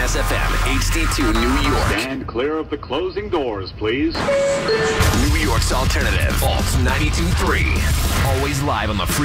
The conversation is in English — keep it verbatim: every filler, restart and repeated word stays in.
S F M, H D two New York. Stand clear of the closing doors, please. New York's alternative, Alt ninety-two point three. Always live on the free